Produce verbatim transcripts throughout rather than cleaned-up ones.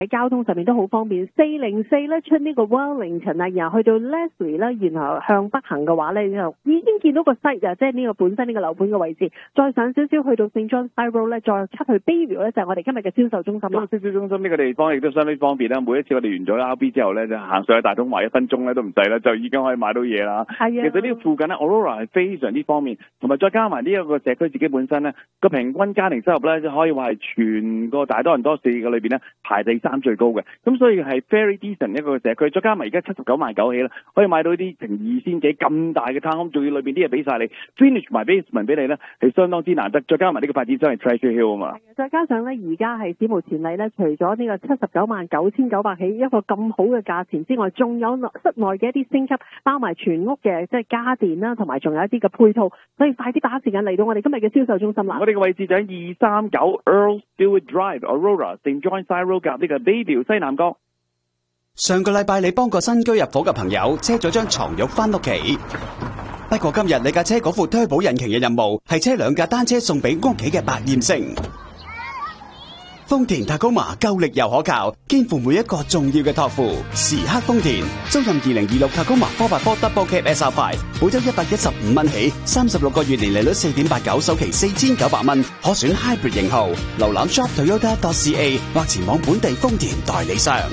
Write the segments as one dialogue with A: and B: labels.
A: 喺交通上面都好方便。四零四咧出呢個 Wellington 啊，然後去到 Leslie 咧，然後向北行嘅話咧，就已經見到個 site 啊，即係呢個本身呢個樓盤嘅位置。再上少少去到 Saint John Side Road 咧，再出去 Bayview 咧，就係我哋今日嘅銷售中心啦。
B: 銷售中心呢個地方亦都相當方便啦。每一次我哋完咗 R B 之後咧，就行上去大東華一分鐘咧都唔使啦，就已經可以買到嘢啦。
A: 係啊，
B: 其實呢個附近咧 Aurora 係非常之方便，同埋再加埋呢一個社區自己本身咧個平均家庭收入咧，就可以話係全個大多倫多市嘅裏邊咧排第三最高嘅。咁所以係 very decent 一個社區，再加埋而家七十九萬九起啦，可以買到啲成二千幾咁大嘅 townhome，仲要裏邊啲嘢俾晒你 ，finish 埋 basement 俾你咧，係相當之難得。再加埋呢個發展商係 Treasure Hill 啊嘛。
A: 再加上咧，而家係史無前例咧，除咗呢個七十九萬九千九百起一個咁好嘅價錢之外，仲有室內嘅一啲升級，包埋全屋嘅即係家電啦，同埋仲有一啲嘅配套，所以快啲把時間嚟到我哋今日嘅銷售中心啦。
B: 我哋嘅位置就喺二三九 Earl Stewart Drive，Aurora Saint John Side Road 夾呢個 Bayview 西南角。
C: 上個禮拜你幫個新居入伙嘅朋友車咗張床褥翻屋企，不過今日你架車嗰副 turbo 引擎嘅任務係車兩架單車送俾屋企嘅百厭星。豐田 Tacoma 夠力又可靠，肩負每一個重要嘅託付。時刻豐田，租任二零二六 Tacoma four by four Double Cab S R five， 每周一百一十五蚊起，三十六個月年利率四點八九，首期四千九百蚊，可選 Hybrid 型號。瀏覽 shop toyota dot c a 或前往本地豐田代理商。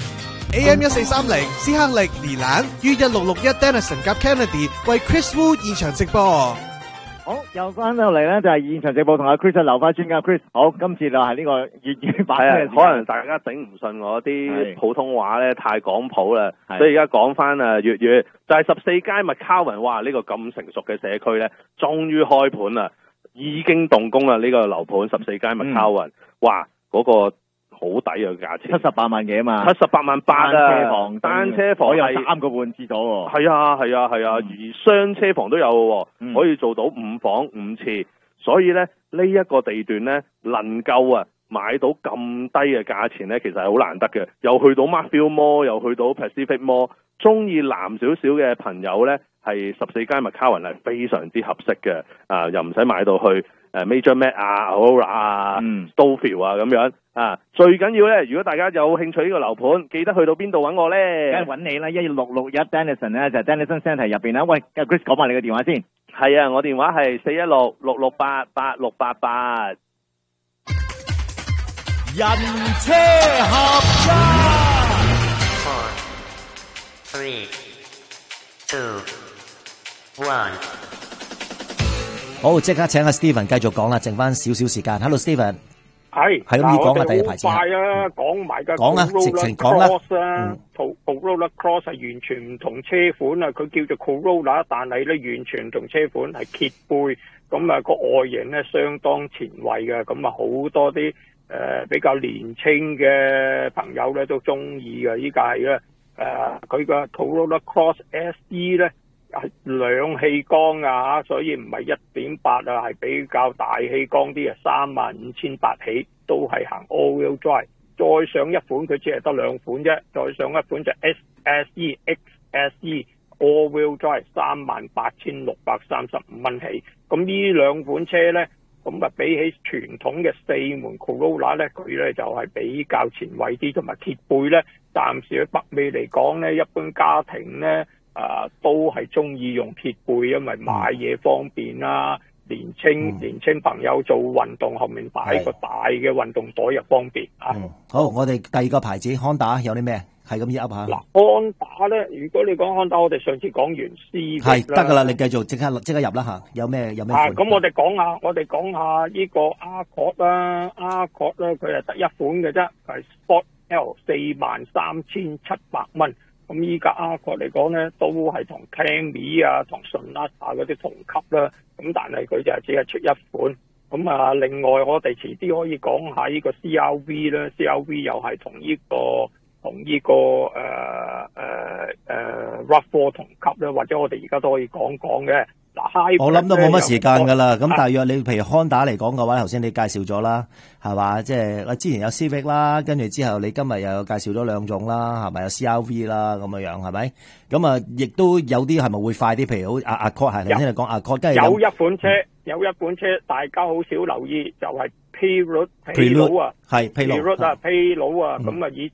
D: A M 一四三零，斯克力連蘭於一六六一 Denison 夾 Kennedy 為 Chris Wu 現場直播。
E: 好，又翻到嚟咧，就係現場直播同阿 Chris 留翻專家 Chris。好，今次就係呢個粵語版嘅。
F: 可能大家頂唔順我啲普通話咧太廣普啦，所以而家講翻啊粵語，就係十四街麥卡雲。哇！呢個咁成熟嘅社區咧，終於開盤啦，已經動工啦！呢個樓盤十四街麥卡雲，哇！嗰個好抵嘅價錢，
E: 七十八萬幾啊嘛，
F: 七十八萬八啊！
E: 單車房，
F: 單車房
E: 有三個半至咗喎。
F: 係啊係啊係啊，而雙車房都有喎，
E: 嗯、
F: 可以做到五房五廁。所以咧呢一、這個地段咧能夠啊買到咁低嘅價錢咧，其實係好難得嘅。又去到 Markfield Mall，又去到 Pacific Mall， 中意藍少少嘅朋友咧，係十四街麥卡雲係非常之合適嘅。啊，又唔使買到去。誒 Major Mac 啊 Aurora 啊、嗯、Stouffville 啊咁樣啊，最緊要咧，如果大家有興趣呢個樓盤，記得去到邊度揾我咧？
E: 梗係揾你啦，一六六一 Denison 咧就係 Denison Centre 入邊啦。喂 ，Chris 講埋你嘅電話先。
F: 係啊，我電話係四一六六六八八六八八。人
G: 車合一。Four, three, two, one。
H: 好，即刻請阿 Steven 繼續講啦，剩翻少少時間。Hello Steven，
I: 係
H: 係咁要講下第二牌子。
I: 快啊，講埋嘅
H: 講啊，直情講啦。
I: 啊 Corolla Cross 係完全唔同車款啊，佢叫做 Corolla， 但係咧完全唔同車款，係揭背，咁啊個外形咧相當前衛嘅，咁啊好多啲誒、呃、比較年輕嘅朋友咧都中意嘅。依家係咧誒佢個 Corolla Cross S E 咧。係兩氣缸啊，所以唔係一點八啊，係比較大氣缸啲啊，三萬五千八起，都係行 all-wheel drive。再上一款佢只係得兩款啫，再上一款就 S S E X S E all-wheel drive， 三萬八千六百三十五蚊起。咁呢兩款車呢，咁啊比起傳統嘅四門 Corolla 呢，佢呢就係比較前衛啲，同埋貼背呢，暫時喺北美嚟講呢，一般家庭呢。啊，都係中意用鐵背，因為買嘢方便啦。年青、嗯、年青朋友做運動，後面擺個大嘅運動袋又方便啊、嗯。
H: 好，我哋第二個牌子 Honda 有啲咩？係咁噏下。
I: 嗱 Honda 咧，如果你講 Honda，我哋上次講完 Civic
H: 係得噶啦，你繼續即刻即刻入啦吓。有咩有咩？
I: 啊，咁我哋講下，我哋講下呢個 Accord 啦 ，Accord 咧佢係得一款嘅啫，係 Sport L 四萬三千七百蚊。咁依家 Accord 嚟講咧，都係同 Camry 啊、同 Sonata 嗰啲同級啦。咁但係佢就係只係出一款。咁啊，另外我哋遲啲可以講下呢個 C R V 啦 ，C R V 又係同呢個同呢個誒誒誒 RAV 四 同級啦，或者我哋而家都可以講講嘅。嗱，
H: 我諗都冇乜時間㗎啦。咁大約你譬如 Honda 嚟講嘅話，頭先你介紹咗啦，係嘛？即係我之前有 Civic 啦，跟住之後你今日又有介紹咗兩種啦，係咪有 C R V 啦咁樣樣係咪？咁啊，亦都有啲係咪會快啲？譬如好阿 Accord 係頭先你講 Accord，跟住
I: 有一款車，有一款車大家好少留意，就係 Prelude
H: ，Prelude，
I: 披露啊，
H: 係披露，
I: Prelude 啊，披露啊，
H: 嗯
I: 咁啊以